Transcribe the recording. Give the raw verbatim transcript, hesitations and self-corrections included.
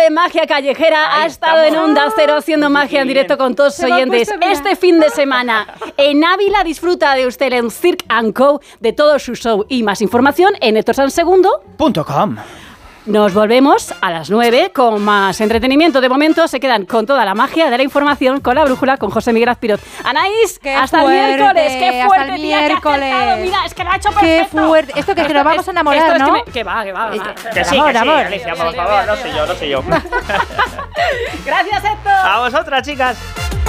de magia callejera. Ahí ha estado estamos. en Onda Cero haciendo magia en directo con todos sus oyentes. Este fin de semana en Ávila disfruta de usted en Cirque and Co de todo su show y más información en héctor sansegundo punto com. Nos volvemos a las nueve con más entretenimiento. De momento se quedan con toda la magia de la información, con la brújula, con José Miguel Azpiroz. Anaís, Qué hasta fuerte, el miércoles. Qué fuerte, hasta el tía, miércoles. que ha acertado. Mira, es que lo ha hecho Qué perfecto. fuerte. Esto que, que nos vamos a enamorar, Esto es ¿no? que, me, que va, que va. Es va. que- Que sí, Amor, que sí, amor. Alicia, por favor, no soy yo, no soy yo. Gracias, Héctor. A vosotras, chicas.